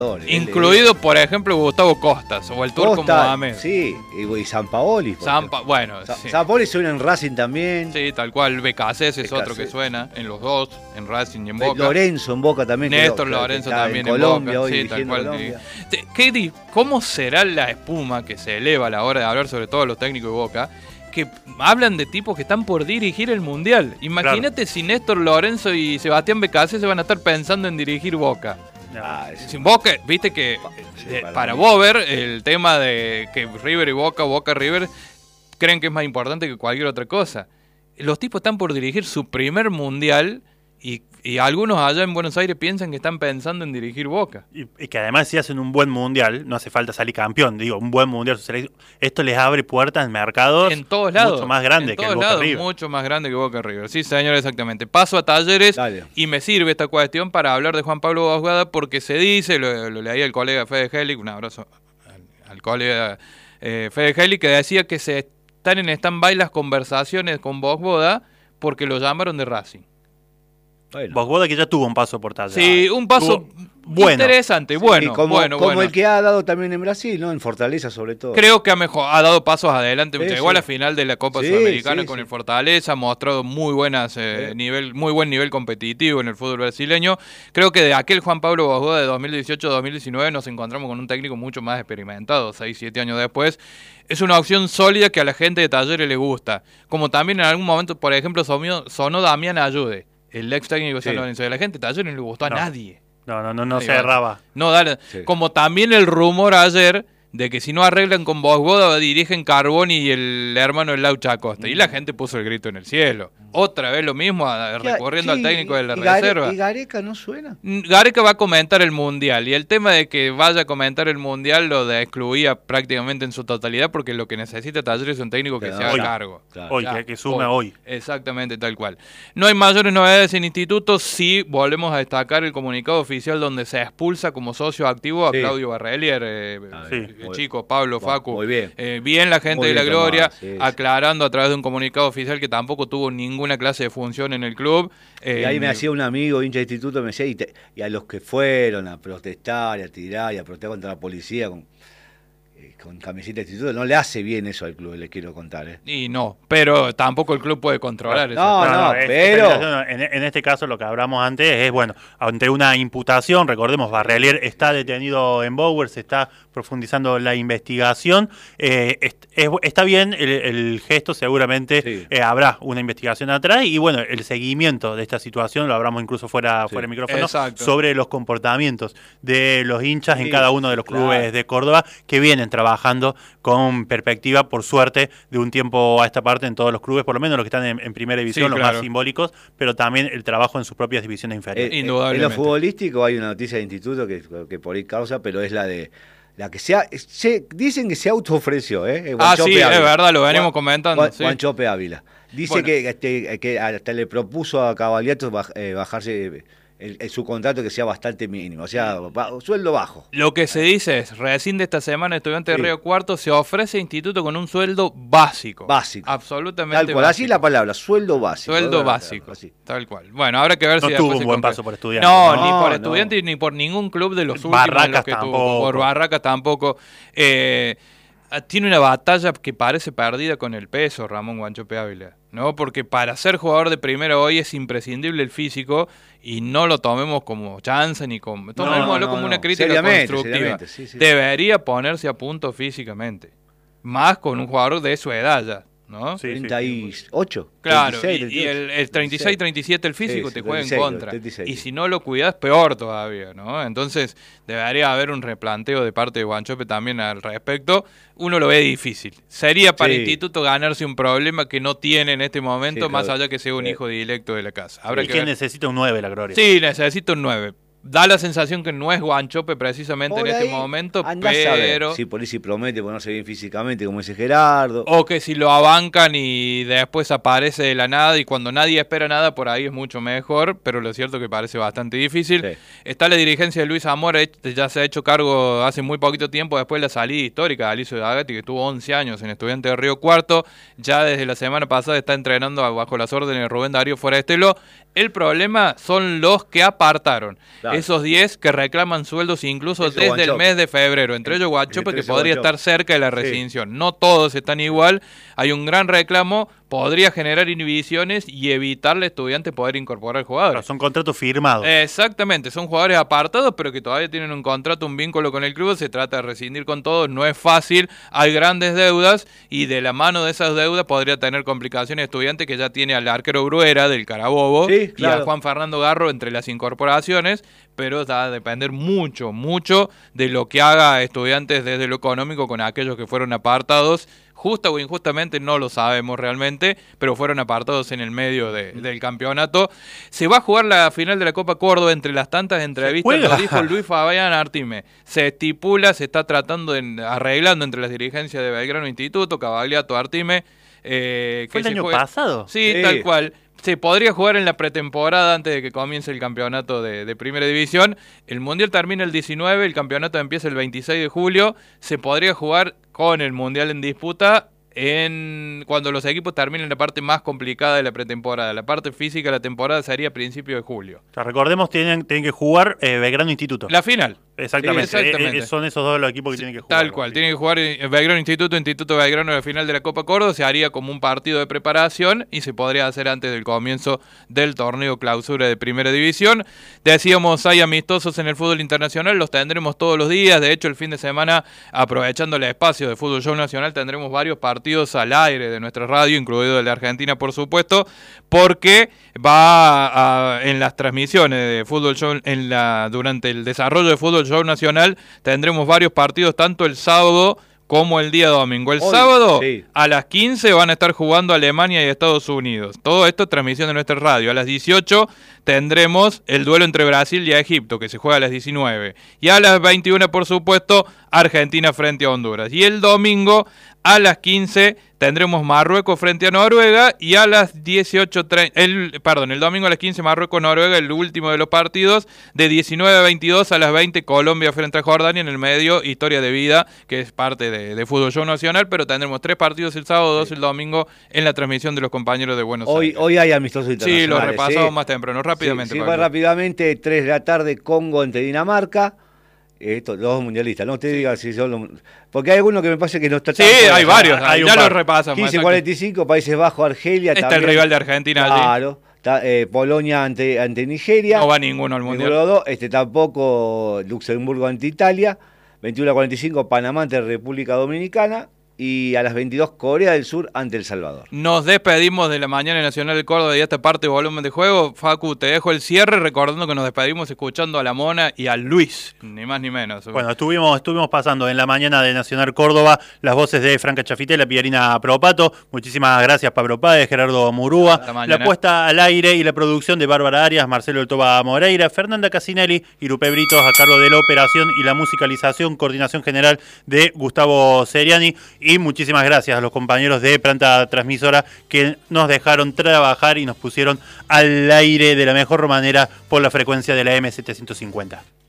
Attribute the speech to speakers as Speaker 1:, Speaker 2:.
Speaker 1: Incluido, por ejemplo, Gustavo Costas o el turco Mohamed.
Speaker 2: Sí, y Sampaoli.
Speaker 1: Bueno, sí.
Speaker 2: Sampaoli suena en Racing también.
Speaker 1: Sí, tal cual. Becasés es otro que suena en los dos, en Racing y en Boca.
Speaker 2: Lorenzo en Boca también.
Speaker 1: Néstor Lorenzo también en
Speaker 2: Colombia,
Speaker 1: Boca.
Speaker 2: hoy
Speaker 1: Sí, tal cual.
Speaker 2: Colombia.
Speaker 1: ¿Cómo será la espuma que se eleva a la hora de hablar sobre todo los técnicos de Boca? Que hablan de tipos que están por dirigir el Mundial. Imagínate si Néstor Lorenzo y Sebastián Becasés se van a estar pensando en dirigir Boca. Sin Boca, viste que para Bober el tema de que River y Boca River creen que es más importante que cualquier otra cosa. Los tipos están por dirigir su primer Mundial y algunos allá en Buenos Aires piensan que están pensando en dirigir Boca.
Speaker 3: Y que además si hacen un buen Mundial, no hace falta salir campeón, digo, un buen Mundial, esto les abre puertas en mercados
Speaker 1: en todos lados,
Speaker 3: mucho más grandes que el Boca River.
Speaker 1: Mucho más grande que Boca River. Sí, señor, exactamente. Paso a Talleres. Dale. Y me sirve esta cuestión para hablar de Juan Pablo Bosguada porque se dice, lo leía el colega Fede Helig, un abrazo al colega Fede Helig, que decía que se están en stand-by las conversaciones con Bosguada porque lo llamaron de Racing.
Speaker 3: Bueno. Bosguada que ya tuvo un paso por Talleres.
Speaker 1: Sí, un paso interesante, bueno,
Speaker 2: como el que ha dado también en Brasil, ¿no? En Fortaleza sobre todo.
Speaker 1: Creo que ha dado pasos adelante. Llegó a la final de la Copa Sudamericana con el Fortaleza, ha mostrado muy buen nivel competitivo en el fútbol brasileño. Creo que de aquel Juan Pablo Bosguada de 2018-2019 nos encontramos con un técnico mucho más experimentado, 6-7 años después. Es una opción sólida que a la gente de Talleres le gusta. Como también en algún momento, por ejemplo, sonó Damián Ayude, el ex técnico de San Lorenzo. De la gente de Talleres no le gustó a nadie.
Speaker 3: No se erraba.
Speaker 1: No, dale. Sí. Como también el rumor ayer de que si no arreglan con Bosguada dirigen Carboni y el hermano del Laucha Acosta. Y la gente puso el grito en el cielo. Otra vez lo mismo, recurriendo al técnico de la reserva.
Speaker 2: ¿Y Gareca no suena?
Speaker 1: Gareca va a comentar el Mundial. Y el tema de que vaya a comentar el Mundial lo excluía prácticamente en su totalidad porque lo que necesita Talleres es un técnico que se haga cargo.
Speaker 3: Claro. Que sume hoy.
Speaker 1: Exactamente, tal cual. No hay mayores novedades en instituto. Sí, volvemos a destacar el comunicado oficial donde se expulsa como socio activo a Claudio Barrelier, el chico, Pablo, Facu.
Speaker 2: Muy bien.
Speaker 1: Bien la gente de la Gloria, aclarando a través de un comunicado oficial que tampoco tuvo ninguna clase de función en el club.
Speaker 2: Y ahí me hacía un amigo, hincha de instituto, me decía, y a los que fueron a protestar y a tirar y a protestar contra la policía con camiseta de instituto, no le hace bien eso al club, les quiero contar.
Speaker 1: Y no, pero tampoco el club puede controlar eso.
Speaker 3: Pero en este caso lo que hablamos antes es, ante una imputación, recordemos, Barrelier está detenido en Bower, se está profundizando la investigación, está bien el gesto, seguramente habrá una investigación atrás y el seguimiento de esta situación, lo hablamos incluso fuera del micrófono, sobre los comportamientos de los hinchas en cada uno de los clubes de Córdoba que vienen trabajando con perspectiva, por suerte, de un tiempo a esta parte en todos los clubes, por lo menos los que están en primera división, los más simbólicos, pero también el trabajo en sus propias divisiones inferiores.
Speaker 2: Indudablemente. En lo futbolístico hay una noticia de instituto que por ahí causa, pero es la que dicen que se autoofreció,
Speaker 1: sí, Ávila. Es verdad, lo venimos comentando.
Speaker 2: Juan Chope Ávila. Dice que hasta le propuso a Cavaliato bajarse su contrato que sea bastante mínimo, o sea, sueldo bajo.
Speaker 1: Lo que se dice es, recién de esta semana, Estudiante de Río Cuarto se ofrece a instituto con un sueldo básico. Absolutamente
Speaker 2: tal cual,
Speaker 1: básico.
Speaker 2: Así la palabra, sueldo básico.
Speaker 1: Sueldo básico, tal cual. Bueno, habrá que ver si
Speaker 3: tuvo un buen paso por Estudiante.
Speaker 1: No, ni por Estudiante ni por ningún club de los últimos que tuvo. Por Barracas tampoco. Tiene una batalla que parece perdida con el peso, Ramón Guanchope Ávila, ¿no? Porque para ser jugador de primera hoy es imprescindible el físico y no lo tomemos como chance ni como... Tomémoslo como una crítica constructiva. Sí. Debería ponerse a punto físicamente. Más con un jugador de su edad ya, ¿no?
Speaker 2: 38.
Speaker 1: Claro, 36, y el 36, 37 el físico te juega en contra. 36. Y si no lo cuidas, peor todavía, ¿no? Entonces debería haber un replanteo de parte de Guanchope también al respecto. Uno lo ve difícil. Sería para el instituto ganarse un problema que no tiene en este momento, más allá que sea un hijo directo de la casa.
Speaker 3: ¿Y quién necesita un 9, la Gloria?
Speaker 1: Sí, necesita un 9. Da la sensación que no es Guanchope precisamente en este momento, pero...
Speaker 2: Sí, por ahí si promete ponerse bien físicamente, como dice Gerardo.
Speaker 1: O que si lo abancan y después aparece de la nada y cuando nadie espera nada, por ahí es mucho mejor, pero lo cierto es que parece bastante difícil. Sí. Está la dirigencia de Luis Zamora, ya se ha hecho cargo hace muy poquito tiempo después de la salida histórica de Alicio D'Agati, que estuvo 11 años en Estudiante de Río Cuarto. Ya desde la semana pasada está entrenando bajo las órdenes de Rubén Darío Forestelo. El problema son los que apartaron. Claro.
Speaker 2: Claro.
Speaker 1: esos 10 que reclaman sueldos incluso
Speaker 2: Eso,
Speaker 1: desde el
Speaker 2: Guanchope.
Speaker 1: mes de febrero, entre ellos Guanchope,
Speaker 2: Entre
Speaker 1: que
Speaker 2: eso,
Speaker 1: podría
Speaker 2: Guanchope.
Speaker 1: estar cerca de la
Speaker 2: Sí.
Speaker 1: rescisión. No todos están igual, hay un gran reclamo, podría generar inhibiciones y evitarle a Estudiantes poder incorporar jugadores.
Speaker 3: Pero son contratos firmados.
Speaker 1: Exactamente, son jugadores apartados, pero que todavía tienen un contrato, un vínculo con el club, se trata de rescindir con todos, no es fácil, hay grandes deudas y de la mano de esas deudas podría tener complicaciones Estudiantes, que ya tiene al arquero Bruera del Carabobo
Speaker 2: Sí,
Speaker 1: y a
Speaker 2: claro.
Speaker 1: Juan Fernando Garro entre las incorporaciones, pero va a depender mucho, mucho de lo que haga Estudiantes desde lo económico con aquellos que fueron apartados. Justa o injustamente no lo sabemos realmente, pero fueron apartados en el medio del campeonato. Se va a jugar la final de la Copa Córdoba. Entre las tantas entrevistas,
Speaker 3: juega?
Speaker 1: lo dijo Luis Fabián Artime. Se estipula, se está tratando, arreglando entre las dirigencias de Belgrano Instituto, Cavagliato, Artime.
Speaker 3: ¿Fue el
Speaker 1: se
Speaker 3: año
Speaker 1: juegue-
Speaker 3: pasado?
Speaker 1: Sí,
Speaker 2: Sí.
Speaker 1: tal cual. Se podría jugar en la pretemporada antes de que comience el campeonato de Primera División. El Mundial termina el 19, el campeonato empieza el 26 de julio. Se podría jugar con el Mundial en disputa cuando los equipos terminen la parte más complicada de la pretemporada. La parte física de la temporada sería a principios de julio.
Speaker 3: O sea, recordemos, tienen que jugar Belgrano Instituto.
Speaker 1: La final.
Speaker 3: Exactamente.
Speaker 1: Sí, exactamente.
Speaker 3: Son esos dos los equipos que tienen que jugar.
Speaker 1: Tal cual, tiene que jugar Belgrano Instituto Belgrano en la final de la Copa Córdoba, se haría como un partido de preparación y se podría hacer antes del comienzo del torneo clausura de Primera División. Decíamos, hay amistosos en el fútbol internacional, los tendremos todos los días, de hecho el fin de semana, aprovechando el espacio de Fútbol Show Nacional, tendremos varios partidos al aire de nuestra radio, incluido el de Argentina por supuesto, porque en las transmisiones de Fútbol Show, durante el desarrollo de Fútbol Show Nacional, tendremos varios partidos, tanto el sábado como el día domingo. El
Speaker 2: Hoy,
Speaker 1: sábado
Speaker 2: sí.
Speaker 1: a las 15 van a estar jugando Alemania y Estados Unidos. Todo esto es transmisión de nuestra radio. A las 18 tendremos el duelo entre Brasil y Egipto, que se juega a las 19. Y a las 21, por supuesto, Argentina frente a Honduras. Y el domingo a las 15 tendremos Marruecos frente a Noruega y a las 18:30, el domingo a las 15 Marruecos-Noruega, el último de los partidos, de 19 a 22 a las 20 Colombia frente a Jordania, en el medio Historia de Vida, que es parte de Fútbol Show Nacional, pero tendremos 3 partidos el sábado, 2 el domingo en la transmisión de los compañeros de Buenos Aires.
Speaker 2: Hoy hay amistosos internacionales.
Speaker 1: Sí, lo repasamos
Speaker 2: ¿sí?
Speaker 1: más temprano, rápidamente.
Speaker 2: Sí,
Speaker 1: Pablo.
Speaker 2: va rápidamente, 3 de la tarde, Congo ante Dinamarca. Los dos mundialistas, no te digas si son los... Porque hay algunos que me parece que no está
Speaker 1: Sí,
Speaker 2: tan fuera.
Speaker 1: hay varios,
Speaker 3: hay un
Speaker 1: ya
Speaker 3: par.
Speaker 1: los repasamos.
Speaker 2: 15:45, Países Bajos, Argelia.
Speaker 1: Está
Speaker 2: también.
Speaker 1: el rival de Argentina allí.
Speaker 2: Claro. Polonia ante Nigeria.
Speaker 1: No va ninguno al Mundial.
Speaker 2: Ninguno de los dos. Tampoco Luxemburgo ante Italia. 21:45, Panamá ante República Dominicana. Y a las 22, Corea del Sur ante El Salvador.
Speaker 1: Nos despedimos de la mañana nacional de Córdoba y esta parte de volumen de juego. Facu, te dejo el cierre recordando que nos despedimos escuchando a la Mona y a Luis, ni más ni menos.
Speaker 3: Bueno, estuvimos pasando en la mañana de Nacional Córdoba las voces de Franca Chafitela, Pierina Propato. Muchísimas gracias, Pablo Páez, Gerardo Murúa.
Speaker 1: Hasta mañana.
Speaker 3: La puesta al aire y la producción de Bárbara Arias, Marcelo El Toba Moreira, Fernanda Casinelli y Lupe Britos a cargo de la operación y la musicalización, coordinación general de Gustavo Seriani. Y muchísimas gracias a los compañeros de Planta Transmisora que nos dejaron trabajar y nos pusieron al aire de la mejor manera por la frecuencia de la M750.